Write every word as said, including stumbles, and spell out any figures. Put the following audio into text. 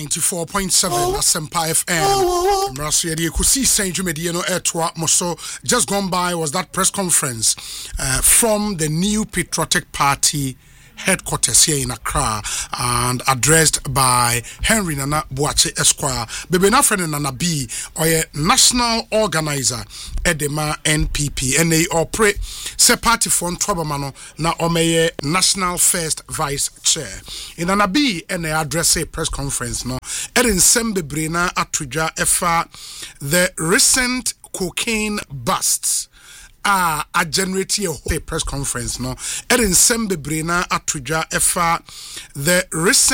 ninety-four point seven Asempa F M. Mraso yedi kusi senju medie no etwa moso. Just gone by was that press conference uh, from the new Patriotic Party headquarters here in Accra and addressed by Henry Nana Boakye Esquire. Bebe na friend Nana B or national organizer Edema N P P and they operate se party for Twabamano na omeye national first vice chair. In Nana B and they address a press conference no Edin Sembe Brina Atuja Efa the recent cocaine busts. Ah, a generate a press conference no. Edin Sembe Brina Atuja Efa the recent